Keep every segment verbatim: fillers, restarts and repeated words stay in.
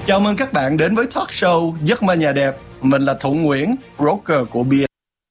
Chào mừng các bạn đến với talk show Giấc mơ nhà đẹp. Mình là Thuận Nguyễn, broker của bê en.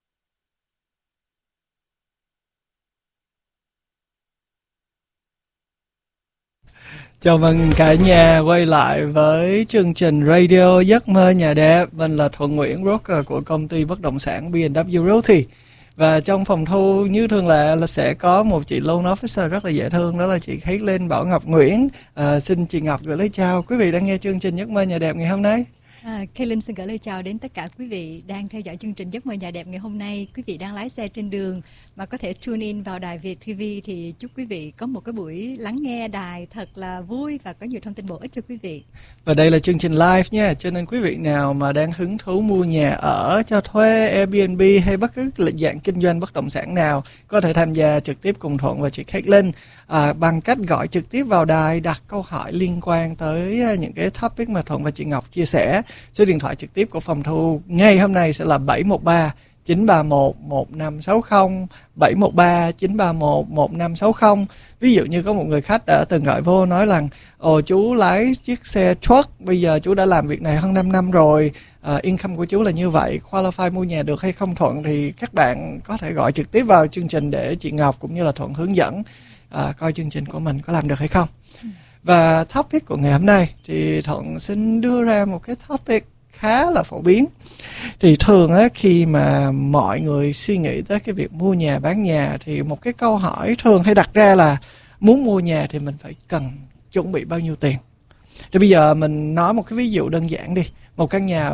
Chào mừng cả nhà quay lại với chương trình radio Giấc mơ nhà đẹp. Mình là Thuận Nguyễn, broker của công ty bất động sản bê en vê Realty. Và trong phòng thu như thường lệ là sẽ có một chị loan officer rất là dễ thương, đó là chị Khánh Linh Bảo Ngọc Nguyễn. À, xin chị Ngọc gửi lời chào quý vị đang nghe chương trình Giấc mơ nhà đẹp ngày hôm nay. À, Kaylin xin gửi lời chào đến tất cả quý vị đang theo dõi chương trình Giấc mơ nhà đẹp ngày hôm nay. Quý vị đang lái xe trên đường mà có thể tune in vào đài Việt ti vi thì chúc quý vị có một cái buổi lắng nghe đài thật là vui và có nhiều thông tin bổ ích cho quý vị. Và đây là chương trình live nha, cho nên quý vị nào mà đang hứng thú mua nhà ở, cho thuê, Airbnb hay bất cứ dạng kinh doanh bất động sản nào có thể tham gia trực tiếp cùng Thuận và chị Kaylin à, bằng cách gọi trực tiếp vào đài, đặt câu hỏi liên quan tới những cái topic mà Thuận và chị Ngọc chia sẻ. Số điện thoại trực tiếp của phòng thu ngày hôm nay sẽ là bảy một ba chín ba một một năm sáu không, bảy một ba chín ba một một năm sáu không. Ví dụ như có một người khách đã từng gọi vô nói rằng ồ chú lái chiếc xe truck, bây giờ chú đã làm việc này hơn năm năm rồi, à, income của chú là như vậy, qualify mua nhà được hay không Thuận, thì các bạn có thể gọi trực tiếp vào chương trình để chị Ngọc cũng như là Thuận hướng dẫn à, coi chương trình của mình có làm được hay không. Và topic của ngày hôm nay thì Thuận xin đưa ra một cái topic khá là phổ biến. Thì thường á, khi mà mọi người suy nghĩ tới cái việc mua nhà, bán nhà thì một cái câu hỏi thường hay đặt ra là muốn mua nhà thì mình phải cần chuẩn bị bao nhiêu tiền. Thì bây giờ mình nói một cái ví dụ đơn giản đi. Một căn nhà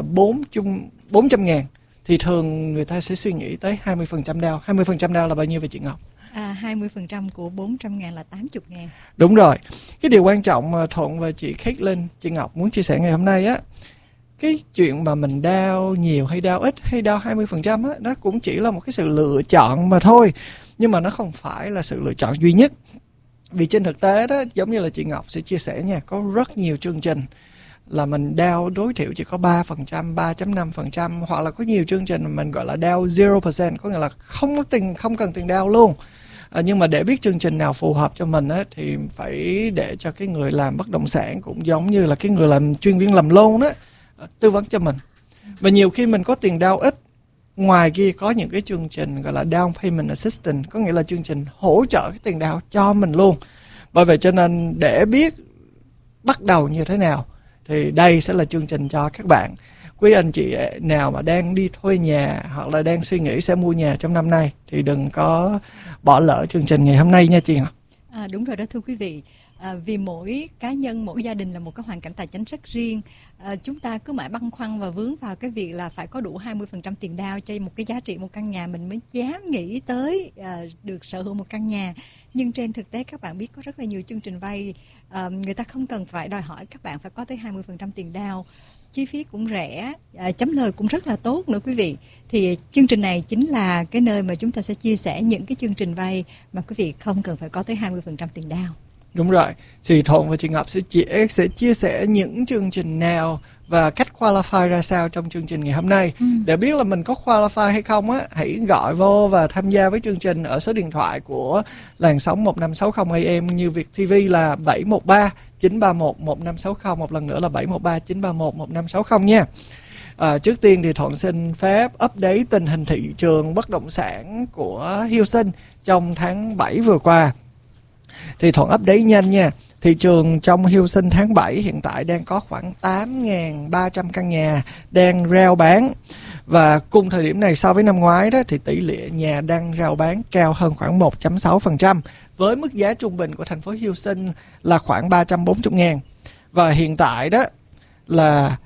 bốn trăm ngàn thì thường người ta sẽ suy nghĩ tới hai mươi phần trăm down. hai mươi phần trăm down là bao nhiêu vậy chị Ngọc? À, hai mươi phần trăm của bốn trăm ngàn là tám mươi ngàn. Đúng rồi. Cái điều quan trọng mà Thuận và chị Kaylin, chị Ngọc muốn chia sẻ ngày hôm nay á, cái chuyện mà mình down nhiều hay down ít hay down hai mươi phần trăm á, đó cũng chỉ là một cái sự lựa chọn mà thôi. Nhưng mà nó không phải là sự lựa chọn duy nhất. Vì trên thực tế đó, giống như là chị Ngọc sẽ chia sẻ nha, có rất nhiều chương trình là mình down tối thiểu chỉ có ba phần trăm, ba phẩy năm phần trăm, hoặc là có nhiều chương trình mà mình gọi là down zero percent, có nghĩa là không tiền không cần tiền down luôn. À, nhưng mà để biết chương trình nào phù hợp cho mình á, thì phải để cho cái người làm bất động sản cũng giống như là cái người làm chuyên viên làm loan đó tư vấn cho mình. Và nhiều khi mình có tiền down ít, ngoài kia có những cái chương trình gọi là down payment assistance, có nghĩa là chương trình hỗ trợ cái tiền down cho mình luôn. Bởi vậy cho nên để biết bắt đầu như thế nào thì đây sẽ là chương trình cho các bạn. Quý anh chị nào mà đang đi thuê nhà hoặc là đang suy nghĩ sẽ mua nhà trong năm nay thì đừng có bỏ lỡ chương trình ngày hôm nay nha chị ạ. À, đúng rồi đó thưa quý vị. À, vì mỗi cá nhân, mỗi gia đình là một cái hoàn cảnh tài chính rất riêng. À, chúng ta cứ mãi băn khoăn và vướng vào cái việc là phải có đủ hai mươi phần trăm tiền down cho một cái giá trị một căn nhà mình mới dám nghĩ tới à, được sở hữu một căn nhà. Nhưng trên thực tế các bạn biết có rất là nhiều chương trình vay, à, người ta không cần phải đòi hỏi các bạn phải có tới hai mươi phần trăm tiền down. Chi phí cũng rẻ, à, chấm lời cũng rất là tốt nữa quý vị. Thì chương trình này chính là cái nơi mà chúng ta sẽ chia sẻ những cái chương trình vay mà quý vị không cần phải có tới hai mươi phần trăm tiền down. Đúng rồi, chị Thuận và chị Ngọc sẽ chia, sẽ chia sẻ những chương trình nào và cách qualify ra sao trong chương trình ngày hôm nay. Ừ. Để biết là mình có qualify hay không á, hãy gọi vô và tham gia với chương trình ở số điện thoại của làn sóng một năm sáu không a em như Việt ti vi là bảy một ba chín ba một một năm sáu không, một lần nữa là bảy một ba chín ba một một năm sáu không nha. À, trước tiên thì Thuận xin phép update tình hình thị trường bất động sản của Houston trong tháng bảy vừa qua. Thì Thuận update nhanh nha. Thị trường trong Houston tháng bảy hiện tại đang có khoảng tám nghìn ba trăm căn nhà đang rao bán. Và cùng thời điểm này so với năm ngoái đó thì tỷ lệ nhà đang rao bán cao hơn khoảng một phẩy sáu phần trăm. Với mức giá trung bình của thành phố Houston là khoảng ba trăm bốn mươi ngàn. Và hiện tại đó là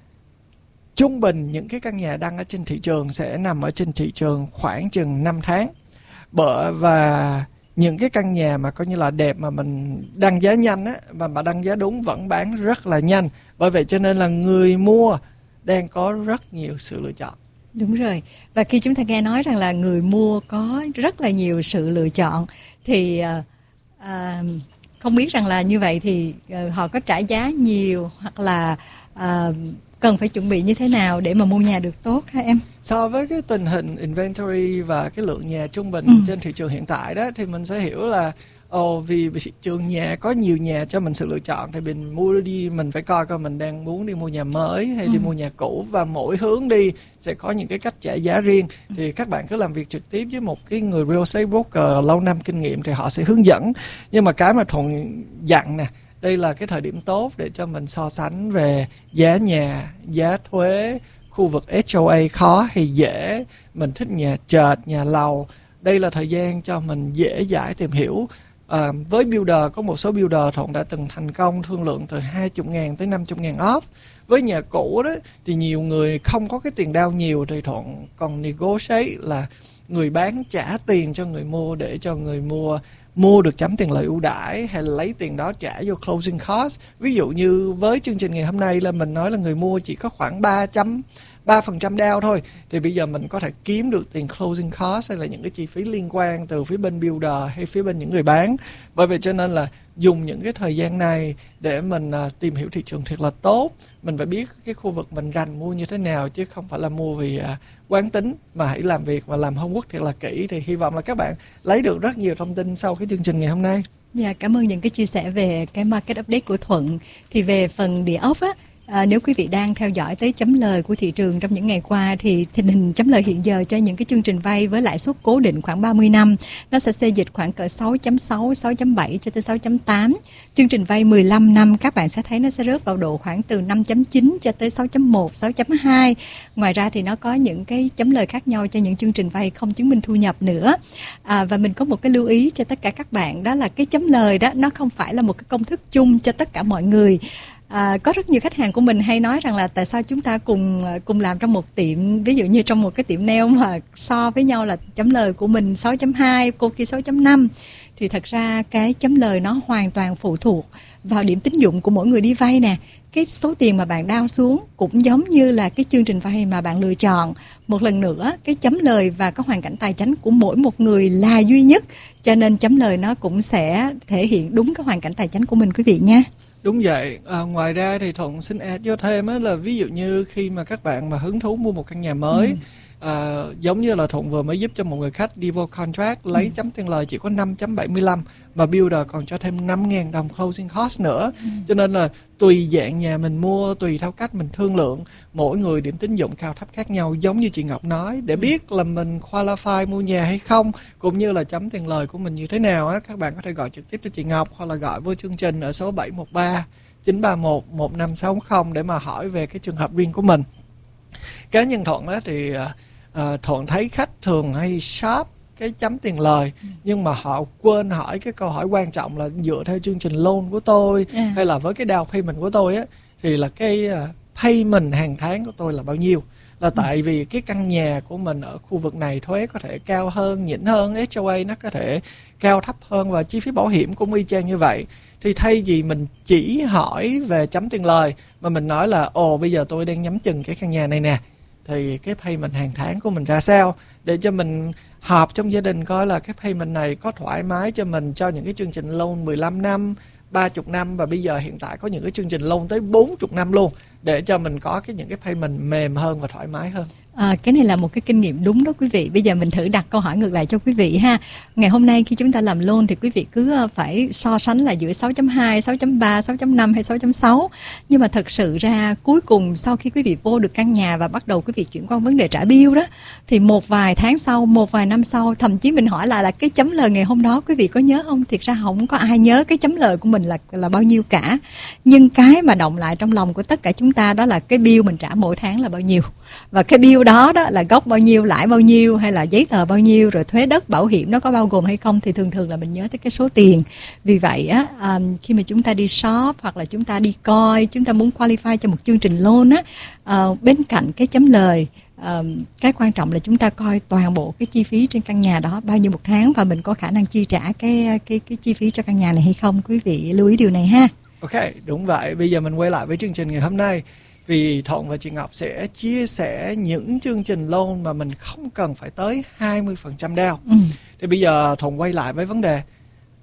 trung bình những cái căn nhà đăng ở trên thị trường sẽ nằm ở trên thị trường khoảng chừng năm tháng. Bởi và những cái căn nhà mà coi như là đẹp mà mình đăng giá nhanh á, mà mà đăng giá đúng vẫn bán rất là nhanh. Bởi vậy cho nên là người mua đang có rất nhiều sự lựa chọn. Đúng rồi. Và khi chúng ta nghe nói rằng là người mua có rất là nhiều sự lựa chọn thì uh, uh, không biết rằng là như vậy thì uh, họ có trả giá nhiều hoặc là uh, cần phải chuẩn bị như thế nào để mà mua nhà được tốt hả em? So với cái tình hình inventory và cái lượng nhà trung bình ừ. trên thị trường hiện tại đó thì mình sẽ hiểu là ồ vì thị trường nhà có nhiều nhà cho mình sự lựa chọn thì mình mua đi, mình phải coi coi mình đang muốn đi mua nhà mới hay ừ. đi mua nhà cũ, và mỗi hướng đi sẽ có những cái cách trả giá riêng. Thì các bạn cứ làm việc trực tiếp với một cái người real estate broker lâu năm kinh nghiệm thì họ sẽ hướng dẫn. Nhưng mà cái mà Thuận dặn nè, đây là cái thời điểm tốt để cho mình so sánh về giá nhà, giá thuế, khu vực ét o a khó hay dễ, mình thích nhà trệt, nhà lầu. Đây là thời gian cho mình dễ dãi tìm hiểu. À, với builder, có một số builder Thuận đã từng thành công thương lượng từ hai mươi ngàn tới năm mươi ngàn off. Với nhà cũ đó thì nhiều người không có cái tiền down nhiều thì Thuận còn negotiate là người bán trả tiền cho người mua để cho người mua mua được chấm tiền lợi ưu đãi, hay là lấy tiền đó trả vô closing cost. Ví dụ như với chương trình ngày hôm nay là mình nói là người mua chỉ có khoảng ba chấm ba phần trăm down thôi, thì bây giờ mình có thể kiếm được tiền closing cost hay là những cái chi phí liên quan từ phía bên builder hay phía bên những người bán. Bởi vậy cho nên là dùng những cái thời gian này để mình uh, tìm hiểu thị trường thiệt là tốt. Mình phải biết cái khu vực mình rành mua như thế nào, chứ không phải là mua vì uh, quán tính, mà hãy làm việc và làm homework thiệt là kỹ. Thì hy vọng là các bạn lấy được rất nhiều thông tin sau cái chương trình ngày hôm nay. Dạ, cảm ơn những cái chia sẻ về cái market update của Thuận. Thì về phần địa ốc á, À, nếu quý vị đang theo dõi tới chấm lời của thị trường trong những ngày qua thì tình hình chấm lời hiện giờ cho những cái chương trình vay với lãi suất cố định khoảng ba mươi năm nó sẽ xê dịch khoảng cỡ sáu chấm sáu, sáu chấm bảy cho tới sáu chấm tám. Chương trình vay mười lăm năm các bạn sẽ thấy nó sẽ rớt vào độ khoảng từ năm chấm chín cho tới sáu chấm một, sáu chấm hai. Ngoài ra thì nó có những cái chấm lời khác nhau cho những chương trình vay không chứng minh thu nhập nữa. À, và mình có một cái lưu ý cho tất cả các bạn, đó là cái chấm lời đó nó không phải là một cái công thức chung cho tất cả mọi người. À, có rất nhiều khách hàng của mình hay nói rằng là tại sao chúng ta cùng cùng làm trong một tiệm, ví dụ như trong một cái tiệm nail mà so với nhau là chấm lời của mình sáu chấm hai, cô kia sáu chấm năm. Thì thật ra cái chấm lời nó hoàn toàn phụ thuộc vào điểm tín dụng của mỗi người đi vay nè. Cái số tiền mà bạn đao xuống cũng giống như là cái chương trình vay mà bạn lựa chọn. Một lần nữa, cái chấm lời và cái hoàn cảnh tài chính của mỗi một người là duy nhất, cho nên chấm lời nó cũng sẽ thể hiện đúng cái hoàn cảnh tài chính của mình quý vị nha. Đúng vậy. À, ngoài ra thì Thuận xin add vô thêm á, là ví dụ như khi mà các bạn mà hứng thú mua một căn nhà mới, ừ. à, giống như là Thuận vừa mới giúp cho một người khách đi vô contract lấy ừ. chấm tiền lời chỉ có năm chấm bảy mươi lăm, mà builder còn cho thêm năm ngàn đồng closing cost nữa. ừ. Cho nên là tùy dạng nhà mình mua, tùy theo cách mình thương lượng, mỗi người điểm tín dụng cao thấp khác nhau, giống như chị Ngọc nói, để biết là mình qualify mua nhà hay không, cũng như là chấm tiền lời của mình như thế nào á. Các bạn có thể gọi trực tiếp cho chị Ngọc hoặc là gọi vô chương trình ở số bảy một ba chín ba một một năm sáu không để mà hỏi về cái trường hợp riêng của mình. Cá nhân Thuận á thì uh, Thuận thấy khách thường hay shop cái chấm tiền lời, ừ. nhưng mà họ quên hỏi cái câu hỏi quan trọng là dựa theo chương trình loan của tôi, yeah. hay là với cái down payment của tôi á, thì là cái uh, payment hàng tháng của tôi là bao nhiêu. Là tại ừ. vì cái căn nhà của mình ở khu vực này thuế có thể cao hơn, nhỉnh hơn, ét o a nó có thể cao thấp hơn, và chi phí bảo hiểm cũng y chang như vậy. Thì thay vì mình chỉ hỏi về chấm tiền lời mà mình nói là ồ bây giờ tôi đang nhắm chừng cái căn nhà này nè, thì cái payment hàng tháng của mình ra sao, để cho mình họp trong gia đình coi là cái payment này có thoải mái cho mình cho những cái chương trình loan mười lăm năm, ba mươi năm, và bây giờ hiện tại có những cái chương trình loan tới bốn mươi năm luôn, để cho mình có cái những cái payment mềm hơn và thoải mái hơn. À, cái này là một cái kinh nghiệm đúng đó quý vị. Bây giờ mình thử đặt câu hỏi ngược lại cho quý vị ha. Ngày hôm nay khi chúng ta làm loan thì quý vị cứ phải so sánh là giữa sáu chấm hai, sáu chấm ba, sáu chấm năm hay sáu chấm sáu. Nhưng mà thật sự ra cuối cùng sau khi quý vị vô được căn nhà và bắt đầu quý vị chuyển qua vấn đề trả bill đó, thì một vài tháng sau, một vài năm sau, thậm chí mình hỏi lại là cái chấm lời ngày hôm đó quý vị có nhớ không? Thiệt ra không có ai nhớ cái chấm lời của mình là là bao nhiêu cả. Nhưng cái mà động lại trong lòng của tất cả chúng ta đó là cái bill mình trả mỗi tháng là bao nhiêu. Và cái bill đó đó là gốc bao nhiêu, lãi bao nhiêu, hay là giấy tờ bao nhiêu, rồi thuế đất, bảo hiểm nó có bao gồm hay không, thì thường thường là mình nhớ tới cái số tiền. Vì vậy á, um, khi mà chúng ta đi shop hoặc là chúng ta đi coi, chúng ta muốn qualify cho một chương trình loan á, uh, bên cạnh cái chấm lời, um, cái quan trọng là chúng ta coi toàn bộ cái chi phí trên căn nhà đó bao nhiêu một tháng, và mình có khả năng chi trả cái cái cái chi phí cho căn nhà này hay không. Quý vị lưu ý điều này ha. Ok, đúng vậy. Bây giờ mình quay lại với chương trình ngày hôm nay. Vì Thuận và chị Ngọc sẽ chia sẻ những chương trình loan mà mình không cần phải tới hai mươi phần trăm down. Ừ. Thì bây giờ Thuận quay lại với vấn đề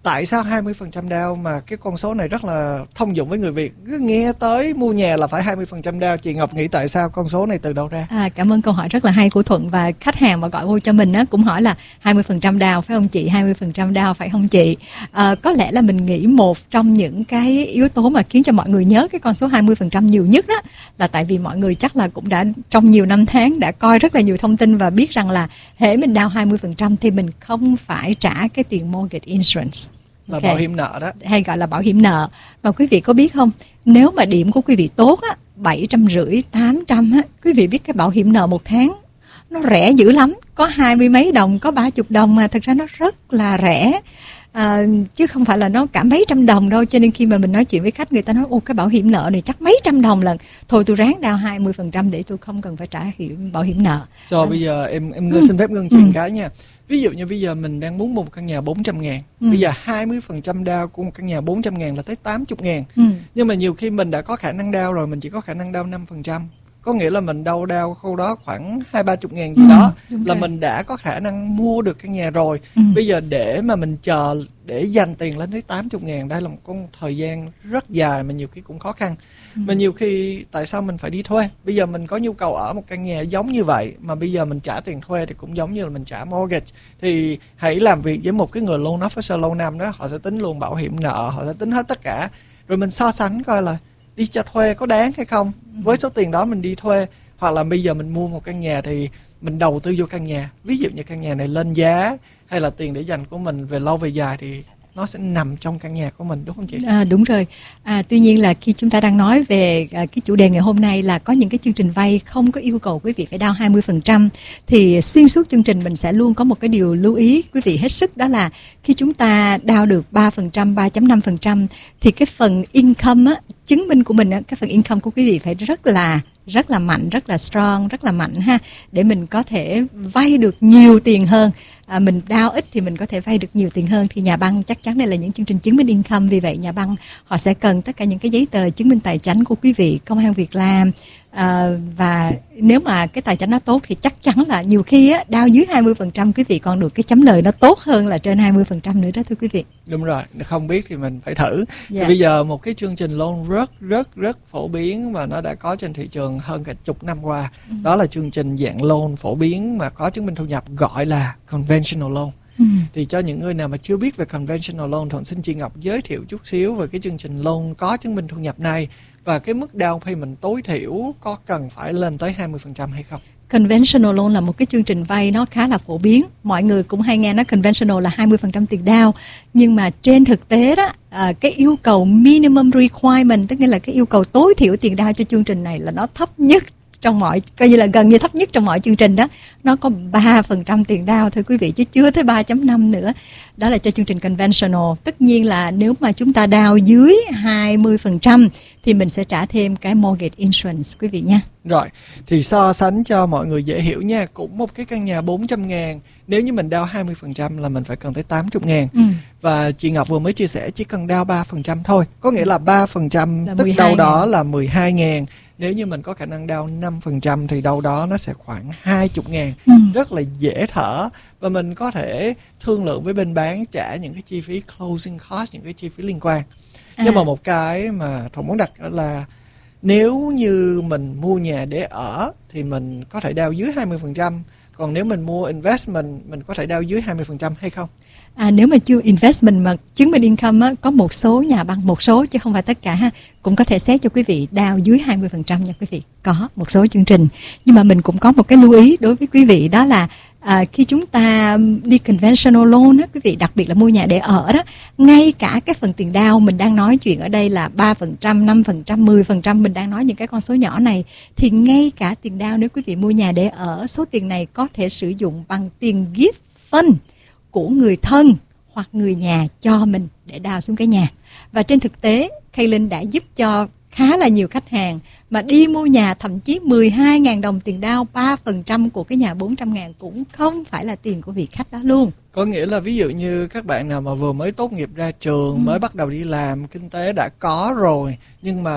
tại sao hai mươi phần trăm down mà cái con số này rất là thông dụng với người Việt, cứ nghe tới mua nhà là phải hai mươi phần trăm down. Chị Ngọc nghĩ tại sao con số này từ đâu ra? À, cảm ơn câu hỏi rất là hay của Thuận, và khách hàng mà gọi vô cho mình á cũng hỏi là hai mươi phần trăm down phải không chị, hai mươi phần trăm down phải không chị? À, có lẽ là mình nghĩ một trong những cái yếu tố mà khiến cho mọi người nhớ cái con số hai mươi phần trăm nhiều nhất đó là tại vì mọi người chắc là cũng đã trong nhiều năm tháng đã coi rất là nhiều thông tin và biết rằng là hễ mình down hai mươi phần trăm thì mình không phải trả cái tiền mortgage insurance, là okay, bảo hiểm nợ đó, hay gọi là bảo hiểm nợ. Mà quý vị có biết không, nếu mà điểm của quý vị tốt á, bảy trăm rưỡi, tám trăm á, quý vị biết cái bảo hiểm nợ một tháng nó rẻ dữ lắm, có hai mươi mấy đồng, có ba chục đồng mà thật ra nó rất là rẻ. À, chứ không phải là nó cả mấy trăm đồng đâu. Cho nên khi mà mình nói chuyện với khách, người ta nói ô cái bảo hiểm nợ này chắc mấy trăm đồng lần, thôi tôi ráng down hai mươi phần trăm để tôi không cần phải trả hiểm bảo hiểm nợ. So à. bây giờ em em ừ. xin phép ngưng chuyện ừ. cái nha. Ví dụ như bây giờ mình đang muốn mua một căn nhà bốn trăm ngàn, ừ. bây giờ hai mươi phần trăm down của một căn nhà bốn trăm ngàn là tới tám mươi ngàn, ừ. nhưng mà nhiều khi mình đã có khả năng down rồi, mình chỉ có khả năng down năm phần trăm, có nghĩa là mình đâu đao khâu đó khoảng hai ba chục ngàn gì ừ, đó là rồi. Mình đã có khả năng mua được căn nhà rồi. ừ. Bây giờ để mà mình chờ để dành tiền lên tới tám mươi ngàn, đây là một con thời gian rất dài mà nhiều khi cũng khó khăn. ừ. Mà nhiều khi tại sao mình phải đi thuê? Bây giờ mình có nhu cầu ở một căn nhà giống như vậy mà bây giờ mình trả tiền thuê thì cũng giống như là mình trả mortgage. Thì hãy làm việc với một cái người loan officer lâu năm đó, họ sẽ tính luôn bảo hiểm nợ, họ sẽ tính hết tất cả, rồi mình so sánh coi là đi cho thuê có đáng hay không. Với số tiền đó mình đi thuê, hoặc là bây giờ mình mua một căn nhà thì mình đầu tư vô căn nhà. Ví dụ như căn nhà này lên giá hay là tiền để dành của mình về lâu về dài thì nó sẽ nằm trong căn nhà của mình, đúng không chị? À, đúng rồi. À, tuy nhiên là khi chúng ta đang nói về à, cái chủ đề ngày hôm nay là có những cái chương trình vay không có yêu cầu quý vị phải down hai mươi phần trăm, thì xuyên suốt chương trình mình sẽ luôn có một cái điều lưu ý quý vị hết sức, đó là khi chúng ta down được ba phần trăm, ba phẩy năm phần trăm thì cái phần income á, chứng minh của mình á, cái phần income của quý vị phải rất là rất là mạnh, rất là strong, rất là mạnh ha, để mình có thể vay được nhiều tiền hơn. À, mình down ít thì mình có thể vay được nhiều tiền hơn. Thì nhà băng chắc chắn đây là những chương trình chứng minh income, vì vậy nhà băng họ sẽ cần tất cả những cái giấy tờ chứng minh tài chính của quý vị, công ăn việc làm. À, và nếu mà cái tài chính nó tốt thì chắc chắn là nhiều khi á, down dưới hai mươi phần trăm quý vị còn được cái chấm lời nó tốt hơn là trên hai mươi phần trăm nữa đó thưa quý vị. Đúng rồi, không biết thì mình phải thử. Dạ. Thì bây giờ một cái chương trình loan rất rất rất phổ biến và nó đã có trên thị trường hơn cả chục năm qua. Ừ. Đó là chương trình dạng loan phổ biến mà có chứng minh thu nhập, gọi là conventional loan. Ừ. Thì cho những người nào mà chưa biết về conventional loan, Thuận xin chị Ngọc giới thiệu chút xíu về cái chương trình loan có chứng minh thu nhập này, và cái mức down payment tối thiểu có cần phải lên tới hai mươi phần trăm hay không? Conventional loan là một cái chương trình vay nó khá là phổ biến. Mọi người cũng hay nghe nói conventional là hai mươi phần trăm tiền down. Nhưng mà trên thực tế đó, à, cái yêu cầu minimum requirement, tức nghĩa là cái yêu cầu tối thiểu tiền down cho chương trình này là nó thấp nhất trong mọi, coi như là gần như thấp nhất trong mọi chương trình đó. Nó có ba phần trăm tiền down thưa quý vị, chứ chưa tới ba phẩy năm nữa. Đó là cho chương trình conventional. Tất nhiên là nếu mà chúng ta down dưới hai mươi phần trăm thì mình sẽ trả thêm cái mortgage insurance quý vị nha. Rồi, thì so sánh cho mọi người dễ hiểu nha, cũng một cái căn nhà bốn trăm ngàn, nếu như mình down hai mươi phần trăm là mình phải cần tới tám mươi ngàn. Ừ. Và chị Ngọc vừa mới chia sẻ chỉ cần down ba phần trăm thôi, có nghĩa là ba phần trăm tức đâu đó là mười hai ngàn. Nếu như mình có khả năng down năm phần trăm thì đâu đó nó sẽ khoảng hai mươi ngàn. Ừ. Rất là dễ thở. Và mình có thể thương lượng với bên bán trả những cái chi phí closing cost, những cái chi phí liên quan. À. Nhưng mà một cái mà Thuận muốn đặt đó là nếu như mình mua nhà để ở thì mình có thể down dưới hai mươi phần trăm. Còn nếu mình mua investment, mình có thể down dưới hai mươi phần trăm hay không? À, nếu mà chưa investment mà chứng minh income á, có một số nhà băng, một số chứ không phải tất cả ha, cũng có thể xét cho quý vị down dưới hai mươi phần trăm nha quý vị. Có một số chương trình. Nhưng mà mình cũng có một cái lưu ý đối với quý vị, đó là à, khi chúng ta đi conventional loan á, quý vị, đặc biệt là mua nhà để ở đó, ngay cả cái phần tiền down mình đang nói chuyện ở đây là ba phần trăm, năm phần trăm, mười phần trăm, mình đang nói những cái con số nhỏ này, thì ngay cả tiền down nếu quý vị mua nhà để ở, số tiền này có thể sử dụng bằng tiền gift fund của người thân hoặc người nhà cho mình để đào xuống cái nhà. Và trên thực tế, Kaylin đã giúp cho khá là nhiều khách hàng mà đi mua nhà thậm chí mười hai ngàn đồng tiền down, ba phần trăm của cái nhà bốn trăm ngàn cũng không phải là tiền của vị khách đó luôn. Có nghĩa là ví dụ như các bạn nào mà vừa mới tốt nghiệp ra trường, ừ. mới bắt đầu đi làm, kinh tế đã có rồi, nhưng mà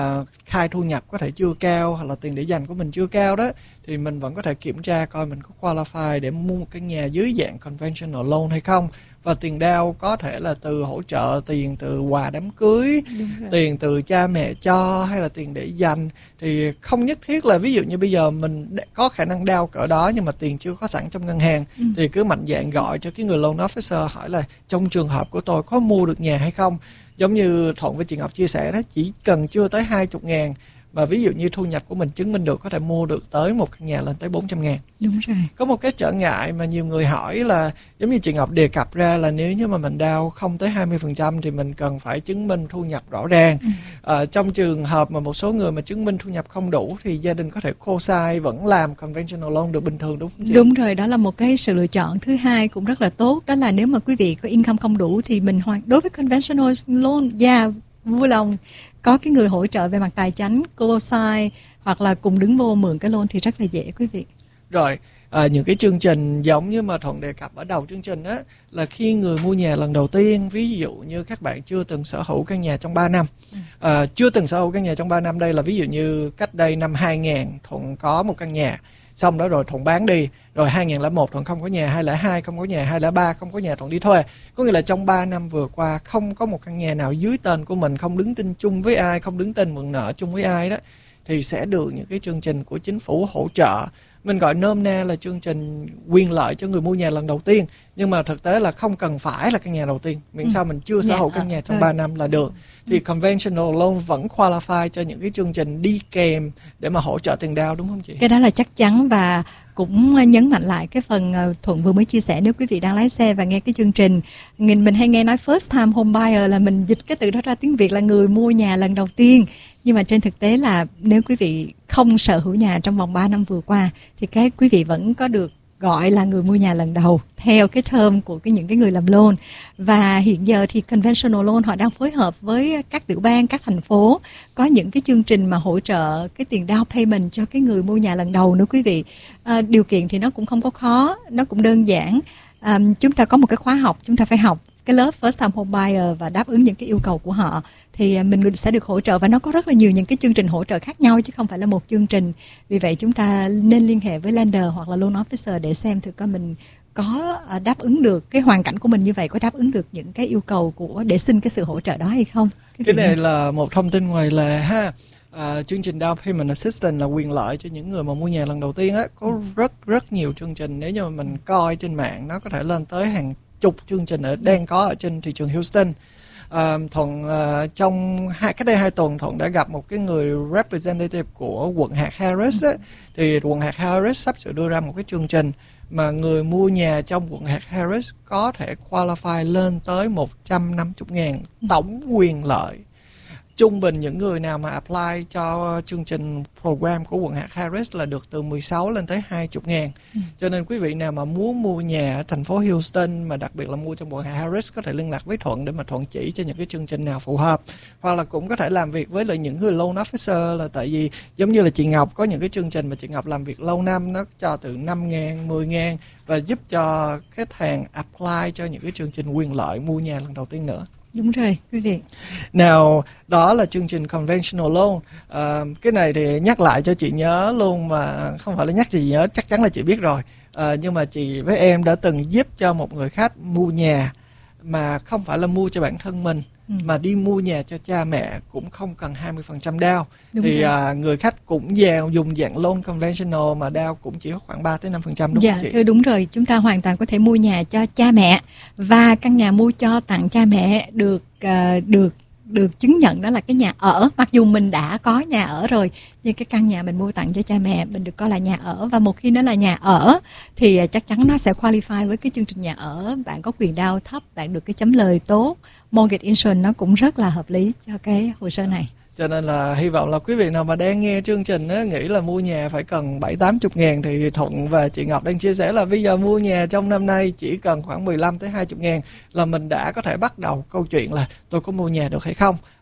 khai thu nhập có thể chưa cao, hoặc là tiền để dành của mình chưa cao đó, thì mình vẫn có thể kiểm tra coi mình có qualify để mua một cái nhà dưới dạng conventional loan hay không. Và tiền down có thể là từ hỗ trợ tiền từ quà đám cưới, tiền từ cha mẹ cho, hay là tiền để dành. Thì không nhất thiết là ví dụ như bây giờ mình có khả năng down cỡ đó nhưng mà tiền chưa có sẵn trong ngân hàng, ừ. thì cứ mạnh dạn gọi cho cái người loan officer hỏi là trong trường hợp của tôi có mua được nhà hay không. Giống như Thuận với chị Ngọc chia sẻ đó, chỉ cần chưa tới hai mươi ngàn mà ví dụ như thu nhập của mình chứng minh được, có thể mua được tới một căn nhà lên tới bốn trăm ngàn. Đúng rồi. Có một cái trở ngại mà nhiều người hỏi là giống như chị Ngọc đề cập ra là nếu như mà mình down không tới hai mươi phần trăm thì mình cần phải chứng minh thu nhập rõ ràng. Ừ. À, trong trường hợp mà một số người mà chứng minh thu nhập không đủ thì gia đình có thể co-sign vẫn làm conventional loan được bình thường, đúng không chị? Đúng rồi, đó là một cái sự lựa chọn thứ hai cũng rất là tốt. Đó là nếu mà quý vị có income không đủ thì mình hoàn đối với conventional loan, yeah, vui lòng có cái người hỗ trợ về mặt tài chính, co-sign hoặc là cùng đứng vô mượn cái loan thì rất là dễ quý vị. Rồi, à, những cái chương trình giống như mà Thuận đề cập ở đầu chương trình á, là khi người mua nhà lần đầu tiên, ví dụ như các bạn chưa từng sở hữu căn nhà trong ba năm, à, chưa từng sở hữu căn nhà trong ba năm, đây là ví dụ như cách đây năm hai nghìn Thuận có một căn nhà, xong đó rồi Thuận bán đi, rồi hai nghìn lẻ một Thuận không có nhà, hai nghìn lẻ hai không có nhà, hai nghìn lẻ ba không có nhà, Thuận đi thuê. Có nghĩa là trong ba năm vừa qua không có một căn nhà nào dưới tên của mình, không đứng tên chung với ai, không đứng tên mượn nợ chung với ai đó, thì sẽ được những cái chương trình của chính phủ hỗ trợ. Mình gọi nôm na là chương trình quyền lợi cho người mua nhà lần đầu tiên, nhưng mà thực tế là không cần phải là căn nhà đầu tiên, miễn ừ. sao mình chưa sở hữu căn nhà trong ba năm là được. Thì conventional loan vẫn qualify cho những cái chương trình đi kèm để mà hỗ trợ tiền down, đúng không chị? Cái đó là chắc chắn. Và cũng nhấn mạnh lại cái phần Thuận vừa mới chia sẻ, nếu quý vị đang lái xe và nghe cái chương trình, mình hay nghe nói first time home buyer là mình dịch cái từ đó ra tiếng Việt là người mua nhà lần đầu tiên. Nhưng mà trên thực tế là nếu quý vị không sở hữu nhà trong vòng ba năm vừa qua thì cái quý vị vẫn có được gọi là người mua nhà lần đầu theo cái term của cái những cái người làm loan. Và hiện giờ thì conventional loan họ đang phối hợp với các tiểu bang, các thành phố có những cái chương trình mà hỗ trợ cái tiền down payment cho cái người mua nhà lần đầu nữa quý vị. À, điều kiện thì nó cũng không có khó, nó cũng đơn giản. À, chúng ta có một cái khóa học, chúng ta phải học cái lớp first time home buyer và đáp ứng những cái yêu cầu của họ thì mình sẽ được hỗ trợ. Và nó có rất là nhiều những cái chương trình hỗ trợ khác nhau chứ không phải là một chương trình. Vì vậy chúng ta nên liên hệ với lender hoặc là loan officer để xem thử coi mình có đáp ứng được cái hoàn cảnh của mình như vậy, có đáp ứng được những cái yêu cầu của để xin cái sự hỗ trợ đó hay không. Cái, cái này là một thông tin ngoài lề ha. À, chương trình Down Payment Assistance là quyền lợi cho những người mà mua nhà lần đầu tiên á, có rất rất nhiều chương trình. Nếu như mà mình coi trên mạng nó có thể lên tới hàng chục chương trình ở đang có ở trên thị trường Houston. À, Thuận uh, trong hai cách đây hai tuần Thuận đã gặp một cái người representative của quận hạt Harris á, thì quận hạt Harris sắp sửa đưa ra một cái chương trình mà người mua nhà trong quận hạt Harris có thể qualify lên tới một trăm năm mươi ngàn tổng quyền lợi. Trung bình những người nào mà apply cho chương trình program của quận hạt Harris là được từ mười sáu lên tới hai mươi ngàn. Ừ. Cho nên quý vị nào mà muốn mua nhà ở thành phố Houston mà đặc biệt là mua trong quận hạt Harris có thể liên lạc với Thuận để mà Thuận chỉ cho những cái chương trình nào phù hợp. Hoặc là cũng có thể làm việc với lại những người loan officer, là tại vì giống như là chị Ngọc có những cái chương trình mà chị Ngọc làm việc lâu năm nó cho từ năm ngàn, mười ngàn và giúp cho khách hàng apply cho những cái chương trình quyền lợi mua nhà lần đầu tiên nữa. Đúng rồi, quý vị. Nào, đó là chương trình conventional loan. À, cái này thì nhắc lại cho chị nhớ luôn, mà không phải là nhắc chị nhớ, chắc chắn là chị biết rồi. À, nhưng mà chị với em đã từng giúp cho một người khách mua nhà mà không phải là mua cho bản thân mình, ừ. mà đi mua nhà cho cha mẹ, cũng không cần hai mươi phần trăm down. Đúng thì à, người khách cũng vào dùng dạng loan conventional mà down cũng chỉ có khoảng ba tới năm phần trăm, đúng dạ, không chị? Thưa đúng rồi, chúng ta hoàn toàn có thể mua nhà cho cha mẹ, và căn nhà mua cho tặng cha mẹ được uh, được được chứng nhận đó là cái nhà ở. Mặc dù mình đã có nhà ở rồi, nhưng cái căn nhà mình mua tặng cho cha mẹ mình được coi là nhà ở. Và một khi nó là nhà ở thì chắc chắn nó sẽ qualify với cái chương trình nhà ở. Bạn có quyền down thấp, bạn được cái chấm lời tốt, mortgage insurance nó cũng rất là hợp lý cho cái hồ sơ này. Cho nên là hy vọng là quý vị nào mà đang nghe chương trình á, nghĩ là mua nhà phải cần bảy tám mươi ngàn, thì Thuận và chị Ngọc đang chia sẻ là bây giờ mua nhà trong năm nay chỉ cần khoảng mười lăm tới hai mươi ngàn là mình đã có thể bắt đầu câu chuyện là tôi có mua nhà được hay không.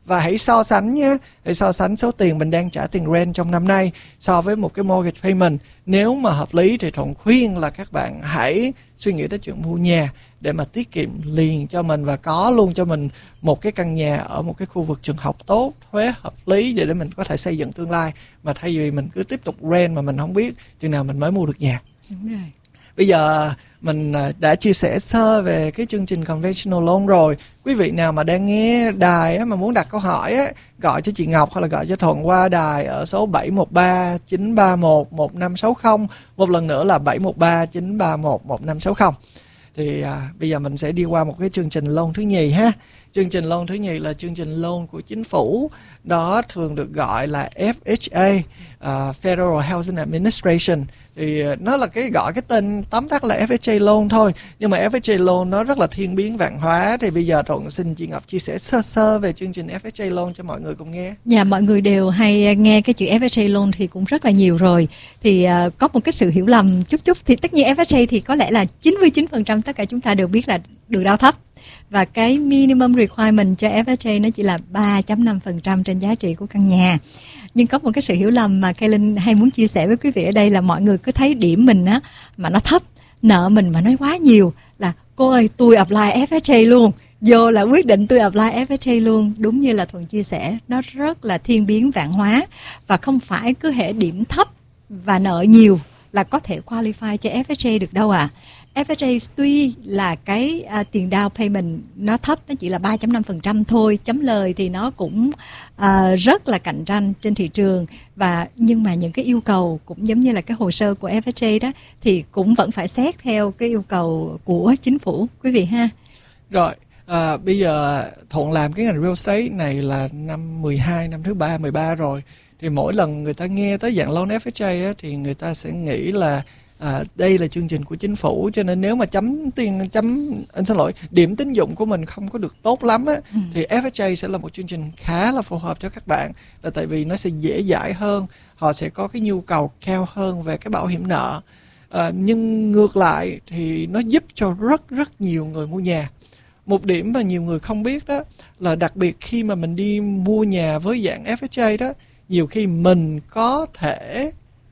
Và hãy so sánh nhé, hãy so sánh số tiền mình đang trả tiền rent trong năm nay so với một cái mortgage payment. Nếu mà hợp lý thì Thuận khuyên là các bạn hãy suy nghĩ tới chuyện mua nhà để mà tiết kiệm liền cho mình và có luôn cho mình một cái căn nhà ở một cái khu vực trường học tốt, thuế hợp lý để mình có thể xây dựng tương lai, mà thay vì mình cứ tiếp tục rent mà mình không biết chừng nào mình mới mua được nhà. Đúng rồi. Bây giờ mình đã chia sẻ sơ về cái chương trình Conventional Loan rồi. Quý vị nào mà đang nghe đài á, mà muốn đặt câu hỏi á, gọi cho chị Ngọc hay là gọi cho Thuận qua đài ở số bảy một ba chín ba một một năm sáu không. Một lần nữa là bảy một ba chín ba một một năm sáu không. Thì à, bây giờ mình sẽ đi qua một cái chương trình loan thứ nhì ha. Chương trình loan thứ nhì là chương trình loan của chính phủ. Đó thường được gọi là F H A, uh, Federal Housing Administration. Thì nó là cái gọi cái tên tóm tắt là F H A loan thôi. Nhưng mà F H A loan nó rất là thiên biến vạn hóa. Thì bây giờ Thuận xin chị Ngọc chia sẻ sơ sơ về chương trình F H A loan cho mọi người cùng nghe. Dạ, mọi người đều hay nghe cái chữ F H A loan thì cũng rất là nhiều rồi. Thì uh, có một cái sự hiểu lầm chút chút. Thì tất nhiên F H A thì có lẽ là chín mươi chín phần trăm tất cả chúng ta đều biết là được đao thấp. Và cái minimum requirement cho F H A nó chỉ là ba phẩy năm phần trăm trên giá trị của căn nhà. Nhưng có một cái sự hiểu lầm mà Kaylin hay muốn chia sẻ với quý vị ở đây là mọi người cứ thấy điểm mình á mà nó thấp, nợ mình mà nói quá nhiều là cô ơi tôi apply F H A luôn, vô là quyết định tôi apply F H A luôn. Đúng như là Thuận chia sẻ, nó rất là thiên biến vạn hóa và không phải cứ hệ điểm thấp và nợ nhiều là có thể qualify cho F H A được đâu ạ. À. F H A tuy là cái à, tiền down payment nó thấp, nó chỉ là ba phẩy năm phần trăm thôi, chấm lời thì nó cũng à, rất là cạnh tranh trên thị trường. Và nhưng mà những cái yêu cầu cũng giống như là cái hồ sơ của F H A đó thì cũng vẫn phải xét theo cái yêu cầu của chính phủ quý vị ha. Rồi, à, bây giờ Thuận làm cái ngành real estate này là năm mười hai, năm thứ ba, mười ba rồi. Thì mỗi lần người ta nghe tới dạng loan F H A á, thì người ta sẽ nghĩ là À, đây là chương trình của chính phủ, cho nên nếu mà chấm tiền chấm anh xin lỗi điểm tín dụng của mình không có được tốt lắm á, ừ. thì F H A sẽ là một chương trình khá là phù hợp cho các bạn, là tại vì nó sẽ dễ dãi hơn, họ sẽ có cái nhu cầu cao hơn về cái bảo hiểm nợ. À, nhưng ngược lại thì nó giúp cho rất rất nhiều người mua nhà. Một điểm mà nhiều người không biết đó là đặc biệt khi mà mình đi mua nhà với dạng F H A đó, nhiều khi mình có thể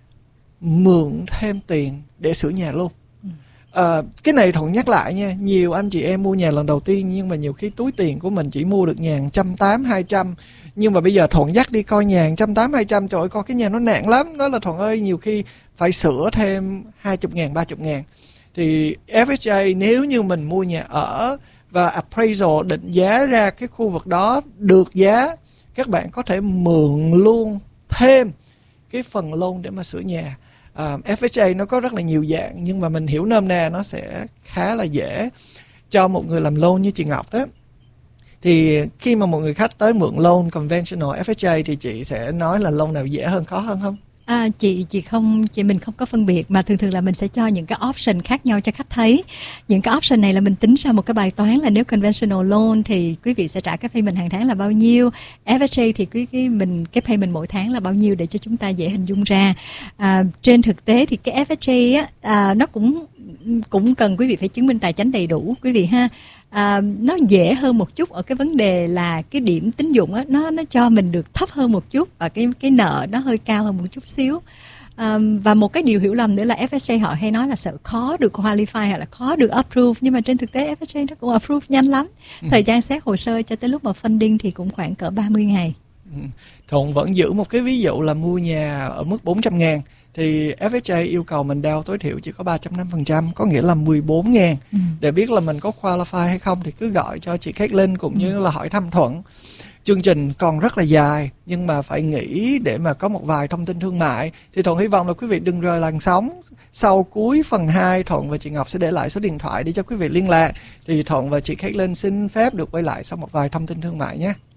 mượn thêm tiền để sửa nhà luôn. À, cái này Thuận nhắc lại nha, nhiều anh chị em mua nhà lần đầu tiên nhưng mà nhiều khi túi tiền của mình chỉ mua được nhà một trăm tám mươi, hai trăm. Nhưng mà bây giờ Thuận dắt đi coi nhà một trăm tám mươi, hai trăm, trời ơi coi cái nhà nó nặng lắm. Đó là Thuận ơi, nhiều khi phải sửa thêm hai mươi ngàn, ba mươi ngàn. Thì F H A nếu như mình mua nhà ở và appraisal định giá ra cái khu vực đó được giá, các bạn có thể mượn luôn thêm cái phần loan để mà sửa nhà. Uh, F H A nó có rất là nhiều dạng, nhưng mà mình hiểu nôm na nó sẽ khá là dễ cho một người làm loan như chị Ngọc đó. Thì khi mà một người khách tới mượn loan conventional F H A thì chị sẽ nói là loan nào dễ hơn, khó hơn không? À, chị chị không chị mình không có phân biệt, mà thường thường là mình sẽ cho những cái option khác nhau cho khách thấy. Những cái option này là mình tính ra một cái bài toán là nếu conventional loan thì quý vị sẽ trả cái payment hàng tháng là bao nhiêu, F H A thì quý cái mình cái payment mỗi tháng là bao nhiêu để cho chúng ta dễ hình dung ra. À, trên thực tế thì cái F H A á, à, nó cũng cũng cần quý vị phải chứng minh tài chính đầy đủ quý vị ha. À, nó dễ hơn một chút ở cái vấn đề là cái điểm tín dụng á, nó nó cho mình được thấp hơn một chút và cái cái nợ nó hơi cao hơn một chút xíu. À, và một cái điều hiểu lầm nữa là F H A họ hay nói là sợ khó được qualify hoặc là khó được approve, nhưng mà trên thực tế F H A nó cũng approve nhanh lắm. Ừ. Thời gian xét hồ sơ cho tới lúc mà funding thì cũng khoảng cỡ ba mươi ngày. Ừ. Thuận vẫn giữ một cái ví dụ là mua nhà ở mức bốn trăm ngàn thì F H A yêu cầu mình down tối thiểu chỉ có ba phẩy năm phần trăm, có nghĩa là mười bốn ngàn. Ừ. Để biết là mình có qualify hay không thì cứ gọi cho chị Kaylin cũng như ừ. là hỏi thăm Thuận. Chương trình còn rất là dài nhưng mà phải nghĩ để mà có một vài thông tin thương mại. Thì Thuận hy vọng là quý vị đừng rời làn sóng. Sau cuối phần hai, Thuận và chị Ngọc sẽ để lại số điện thoại để cho quý vị liên lạc. Thì Thuận và chị Kaylin xin phép được quay lại sau một vài thông tin thương mại nhé.